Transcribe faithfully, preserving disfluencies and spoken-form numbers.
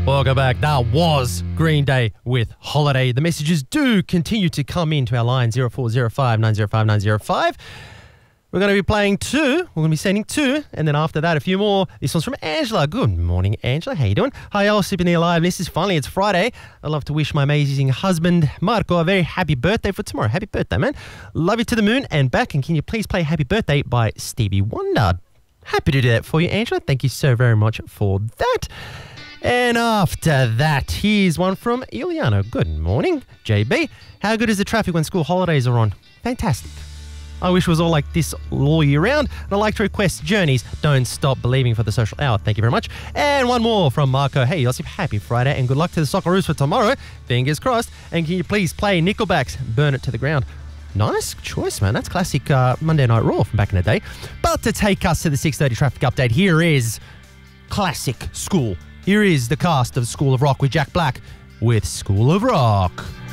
Welcome back. That was Green Day with Holiday. The messages do continue to come into our line zero four zero five nine zero five nine zero five. We're going to be playing two. We're going to be sending two. And then after that, a few more. This one's from Angela. Good morning, Angela. How you doing? Hi, all. Sipping here live. This is finally, it's Friday. I'd love to wish my amazing husband, Marco, a very happy birthday for tomorrow. Happy birthday, man. Love you to the moon and back. And can you please play Happy Birthday by Stevie Wonder? Happy to do that for you, Angela. Thank you so very much for that. And after that, here's one from Iuliano. Good morning, J B. How good is the traffic when school holidays are on? Fantastic. I wish it was all like this all year round. And I'd like to request Journeys, Don't Stop Believing for the social hour. Thank you very much. And one more from Marco. Hey, Yosip, happy Friday and good luck to the Socceroos for tomorrow. Fingers crossed. And can you please play Nickelback's Burn It to the Ground? Nice choice, man. That's classic uh, Monday Night Raw from back in the day. But to take us to the six thirty traffic update, here is classic School. Here is the cast of School of Rock with Jack Black with School of Rock.